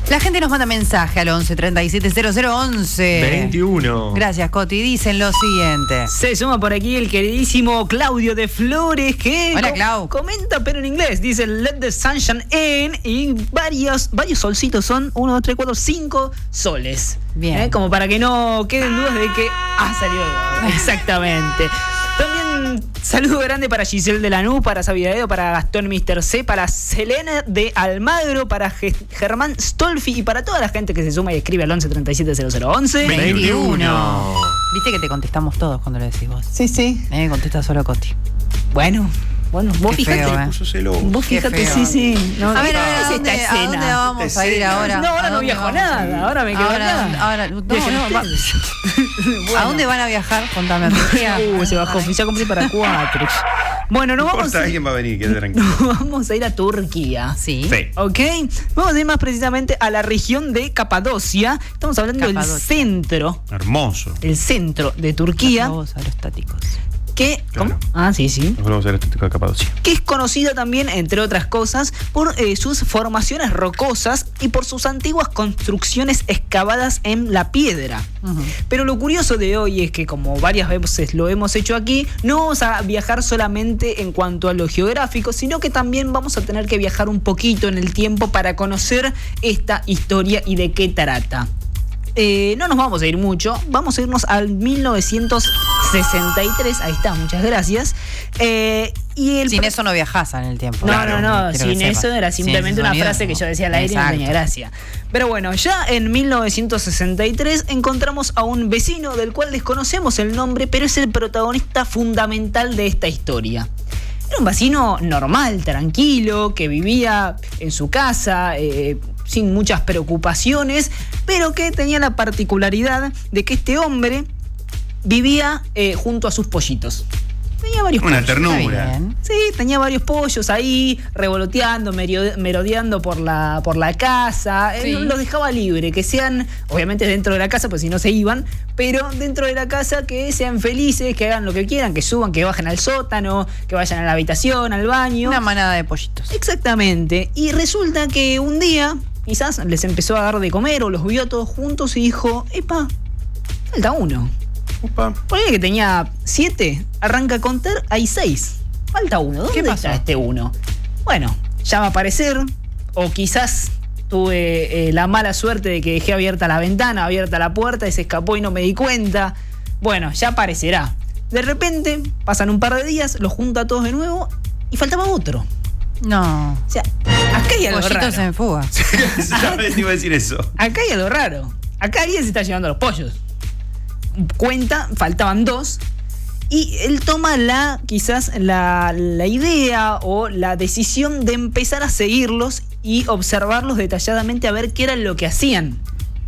La gente nos manda mensaje al 11 37 00 11 21. Gracias, Coti. Dicen lo siguiente. Se suma por aquí el queridísimo Claudio de Flores, que Hola, Clau. comenta, pero en inglés. Dice, let the sunshine in. Y varios solcitos son 1, 2, 3, 4, 5 soles. Bien. Como para que no queden dudas de que salió. Exactamente. También saludo grande para Giselle de Lanús, para Sabidaedo, para Gastón Mr. C, para Selena de Almagro, para Germán Stolfi y para toda la gente que se suma y escribe al 11 37 00 11 21. Viste que te contestamos todos cuando lo decís vos. Sí. Contesta solo Coti. Bueno, vos Qué fíjate. feo, Vos Qué fíjate, feo. sí. No, A ver, ¿qué es ¿a esta dónde escena? vamos a ir ahora? No, ahora ¿A no dónde viajo vamos a nada. ir? Ahora me quedo acá. ¿A dónde van a viajar? Contame. ¿A Turquía? Se bajó. Ya compré para 4. Bueno, No importa, alguien va a venir, quédate tranquilo. vamos a ir a Turquía. Sí. ¿Ok? Vamos a ir más precisamente a la región de Capadocia. Estamos hablando del centro. Hermoso. El centro de Turquía. Los aerostáticos. Que, Claro. ¿cómo? Sí. Nos vamos a ver estético de Capadocia. Que es conocida también, entre otras cosas, por sus formaciones rocosas y por sus antiguas construcciones excavadas en la piedra. Uh-huh. Pero lo curioso de hoy es que, como varias veces lo hemos hecho aquí, no vamos a viajar solamente en cuanto a lo geográfico, sino que también vamos a tener que viajar un poquito en el tiempo para conocer esta historia y de qué trata. No nos vamos a ir mucho, vamos a irnos al 1963, ahí está, muchas gracias. Sin eso no viajás en el tiempo. No, sin eso era simplemente una frase que yo decía al aire y no tenía gracia. Pero bueno, ya en 1963 encontramos a un vecino del cual desconocemos el nombre, pero es el protagonista fundamental de esta historia. Era un vecino normal, tranquilo, que vivía en su casa, sin muchas preocupaciones, pero que tenía la particularidad de que este hombre vivía junto a sus pollitos. Tenía varios pollos. Una ternura. Sí, tenía varios pollos ahí, revoloteando, merodeando por la casa. Sí. Los dejaba libre, que sean, obviamente dentro de la casa, pues si no se iban, pero dentro de la casa que sean felices, que hagan lo que quieran, que suban, que bajen al sótano, que vayan a la habitación, al baño. Una manada de pollitos. Exactamente. Y resulta que un día, quizás les empezó a dar de comer o los vio todos juntos y dijo, epa, falta uno. Upa. Ponele que tenía 7, arranca a contar, hay 6. Falta uno. ¿Dónde está este uno? Bueno, ya va a aparecer. O quizás tuve la mala suerte de que dejé abierta la ventana, abierta la puerta y se escapó y no me di cuenta. Bueno, ya aparecerá. De repente, pasan un par de días, los junta a todos de nuevo y faltaba otro. No. O sea, acá hay algo Pollitos raro. en fuga. ¿Sabes? Iba a decir eso. Acá hay algo raro. Acá alguien se está llevando los pollos. Cuenta, faltaban 2. Y él toma quizás la idea o la decisión de empezar a seguirlos y observarlos detalladamente a ver qué era lo que hacían.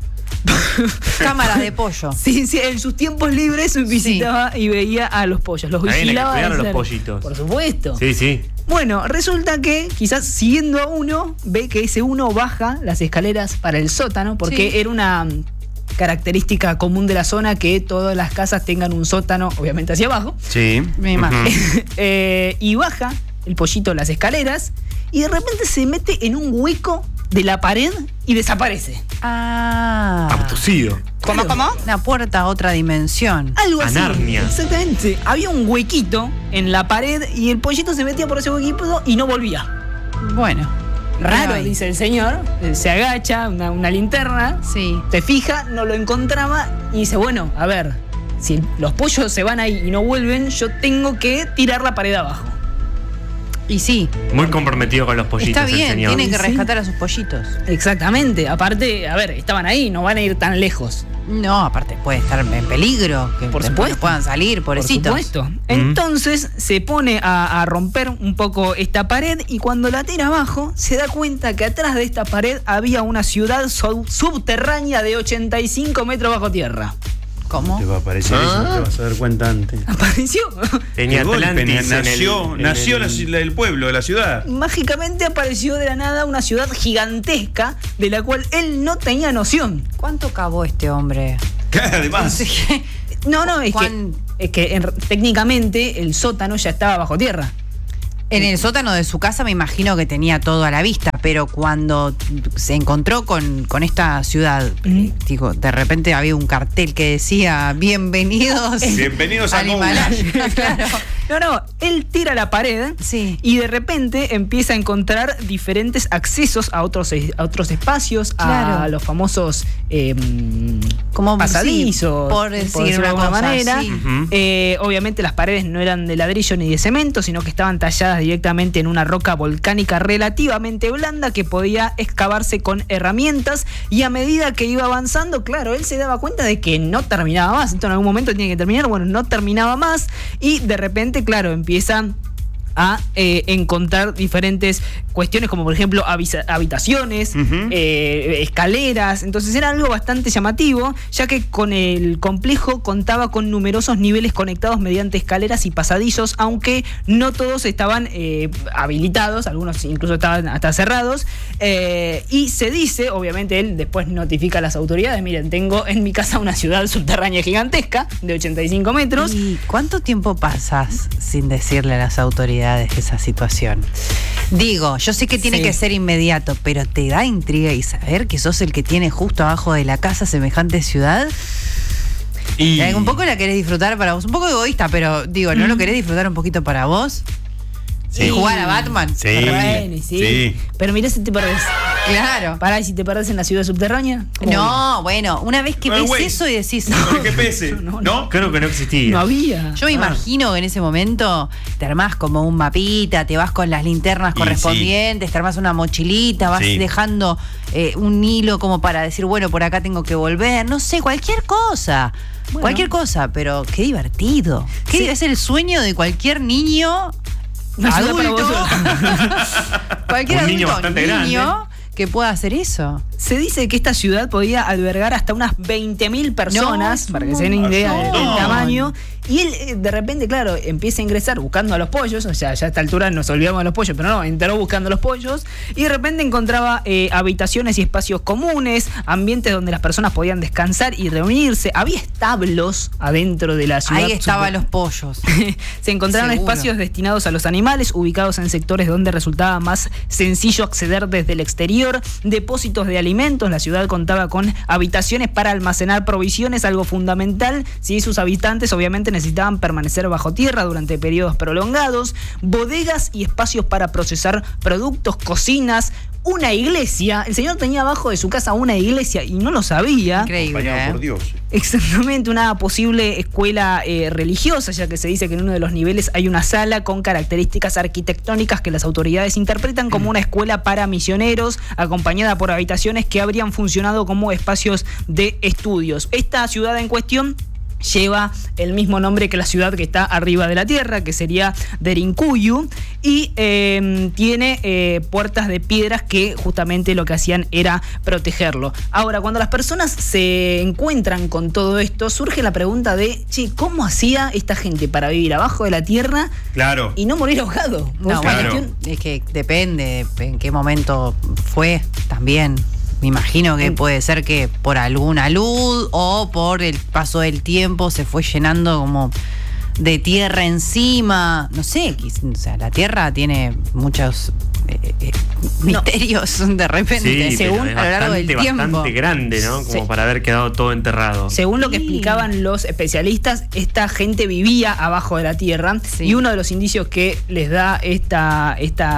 Cámaras de pollo. Sí, en sus tiempos libres visitaba y veía a los pollos. Los vigilaba. Cuidar a los pollitos. Por supuesto. Sí. Bueno, resulta que quizás siguiendo a uno, ve que ese uno baja las escaleras para el sótano, porque era una característica común de la zona que todas las casas tengan un sótano, obviamente hacia abajo. Sí. Me imagino. Y baja el pollito las escaleras y de repente se mete en un hueco de la pared y desaparece. Abducido. ¿Cómo? Una puerta a otra dimensión. Algo así. Narnia. Exactamente. Había un huequito en la pared y el pollito se metía por ese huequito y no volvía. Bueno. Raro, dice el señor. Se agacha, una linterna. Sí. Se fija, no lo encontraba y dice, bueno, a ver, si los pollos se van ahí y no vuelven, yo tengo que tirar la pared abajo. Y sí. Muy comprometido con los pollitos. Está bien, el señor. tiene que rescatar a sus pollitos. Exactamente. Aparte, a ver, estaban ahí, no van a ir tan lejos. No, aparte puede estar en peligro, que Por después supuesto. no puedan salir, pobrecitos. Por supuesto. Entonces se pone a romper un poco esta pared y cuando la tira abajo se da cuenta que atrás de esta pared había una ciudad subterránea de 85 metros bajo tierra. ¿Cómo? Te va a aparecer eso, te vas a dar cuenta antes. Apareció. Tenía De golpe, Atlantis nació el pueblo, la ciudad. Mágicamente apareció de la nada una ciudad gigantesca de la cual él no tenía noción. ¿Cuánto cavó este hombre? Además. No, es que técnicamente el sótano ya estaba bajo tierra. En el sótano de su casa me imagino que tenía todo a la vista, pero cuando se encontró con esta ciudad, digo, de repente había un cartel que decía bienvenidos al Himalaya. Claro. No, él tira la pared y de repente empieza a encontrar diferentes accesos a otros espacios, a los famosos como pasadizos, por decirlo de alguna manera. Sí. Obviamente las paredes no eran de ladrillo ni de cemento, sino que estaban talladas directamente en una roca volcánica relativamente blanda que podía excavarse con herramientas, y a medida que iba avanzando, claro, él se daba cuenta de que no terminaba más. Entonces en algún momento tenía que terminar, bueno, no terminaba más, y de repente, claro, empiezan a encontrar diferentes cuestiones, como por ejemplo habitaciones, escaleras. Entonces era algo bastante llamativo, ya que con el complejo contaba con numerosos niveles conectados mediante escaleras y pasadizos, aunque no todos estaban habilitados, algunos incluso estaban hasta cerrados, y se dice, obviamente él después notifica a las autoridades: miren, tengo en mi casa una ciudad subterránea gigantesca de 85 metros. ¿Y cuánto tiempo pasas sin decirle a las autoridades esa situación? Digo, yo sé que tiene que ser inmediato, pero ¿te da intriga y saber que sos el que tiene justo abajo de la casa semejante ciudad? Y un poco la querés disfrutar para vos, un poco egoísta, pero digo, ¿no lo querés disfrutar un poquito para vos? Sí. ¿Y jugar a Batman? Sí. Bueno, sí. Pero mirá si te perdés. Claro. Pará, ¿y si te perdés en la ciudad subterránea? No, bueno, una vez que ves eso y decís... No, ¿qué pese? No, creo que no existía. No había. Yo me imagino que en ese momento te armás como un mapita, te vas con las linternas correspondientes, te armás una mochilita, vas dejando un hilo como para decir, bueno, por acá tengo que volver, no sé, cualquier cosa. Bueno. Cualquier cosa, pero qué divertido. Es el sueño de cualquier niño... adulto, cualquier un niño adulto bastante grande que pueda hacer eso. Se dice que esta ciudad podía albergar hasta unas 20.000 personas, para que se den idea del tamaño. Y él, de repente, claro, empieza a ingresar buscando a los pollos. O sea, ya a esta altura nos olvidamos de los pollos, pero no, entró buscando a los pollos. Y de repente encontraba habitaciones y espacios comunes, ambientes donde las personas podían descansar y reunirse. Había establos adentro de la ciudad. Ahí estaban los pollos. Se encontraron espacios destinados a los animales, ubicados en sectores donde resultaba más sencillo acceder desde el exterior. Depósitos de alimentos. La ciudad contaba con habitaciones para almacenar provisiones, algo fundamental si sus habitantes obviamente necesitaban permanecer bajo tierra durante periodos prolongados. Bodegas y espacios para procesar productos, cocinas, una iglesia. El señor tenía abajo de su casa una iglesia y no lo sabía. Increíble. Por Dios. Exactamente, una posible escuela religiosa, ya que se dice que en uno de los niveles hay una sala con características arquitectónicas que las autoridades interpretan como una escuela para misioneros, acompañada por habitaciones que habrían funcionado como espacios de estudios. Esta ciudad en cuestión lleva el mismo nombre que la ciudad que está arriba de la tierra, que sería Derinkuyu, y tiene puertas de piedras que justamente lo que hacían era protegerlo. Ahora, cuando las personas se encuentran con todo esto, surge la pregunta de, ¿cómo hacía esta gente para vivir abajo de la tierra y no morir ahogado? No, bueno, es que depende en qué momento fue también. Me imagino que puede ser que por alguna luz o por el paso del tiempo se fue llenando como de tierra encima. No sé, o sea, la tierra tiene muchos misterios de repente, según a lo largo del tiempo. Bastante grande, ¿no? Como para haber quedado todo enterrado. Según lo que explicaban los especialistas, esta gente vivía abajo de la tierra y uno de los indicios que les da esta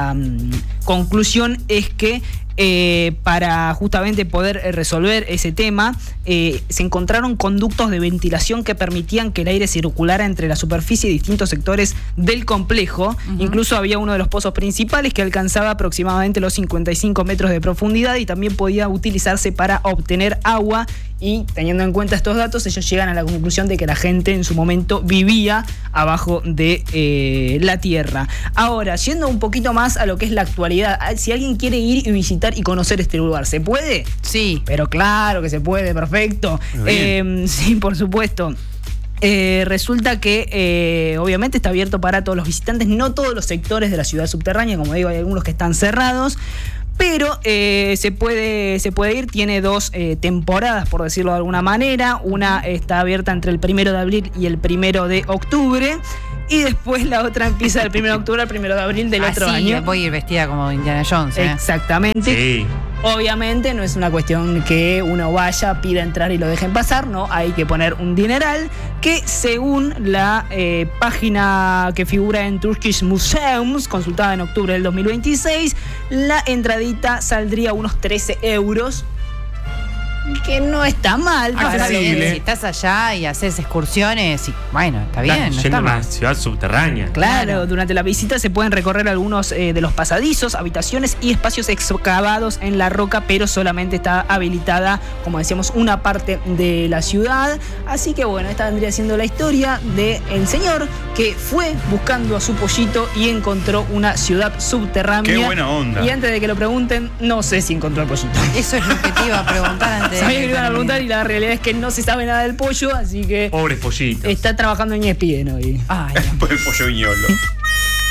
conclusión es que para justamente poder resolver ese tema, se encontraron conductos de ventilación que permitían que el aire circulara entre la superficie y distintos sectores del complejo. Incluso había uno de los pozos principales que alcanzaba aproximadamente los 55 metros de profundidad y también podía utilizarse para obtener agua. Y teniendo en cuenta estos datos, ellos llegan a la conclusión de que la gente en su momento vivía abajo de la tierra. Ahora, yendo un poquito más a lo que es la actualidad, si alguien quiere ir y visitar y conocer este lugar, ¿se puede? Sí. Pero claro que se puede, perfecto. Sí, por supuesto. Resulta que obviamente está abierto para todos los visitantes, no todos los sectores de la ciudad subterránea, como digo, hay algunos que están cerrados. Pero se puede ir, tiene dos temporadas, por decirlo de alguna manera. Una está abierta entre el 1 de abril y el 1 de octubre. Y después la otra empieza del 1 de octubre al 1 de abril del otro año. Voy a ir vestida como Indiana Jones. Exactamente. Sí. Obviamente no es una cuestión que uno vaya, pida entrar y lo dejen pasar, no, hay que poner un dineral que según la página que figura en Turkish Museums, consultada en octubre del 2026, la entradita saldría unos 13 euros. Que no está mal. Está bien, si estás allá y haces excursiones, y, bueno, está bien. No está mal. Una ciudad subterránea. Claro, durante la visita se pueden recorrer algunos de los pasadizos, habitaciones y espacios excavados en la roca, pero solamente está habilitada, como decíamos, una parte de la ciudad. Así que bueno, esta vendría siendo la historia del señor que fue buscando a su pollito y encontró una ciudad subterránea. Qué buena onda. Y antes de que lo pregunten, no sé si encontró el pollito. Eso es lo que te iba a preguntar antes. Sabía que lo iban a preguntar y la realidad es que no se sabe nada del pollo, así que... Pobres pollitos. Está trabajando en ESPN hoy. Ay, Por el pollo viñolo.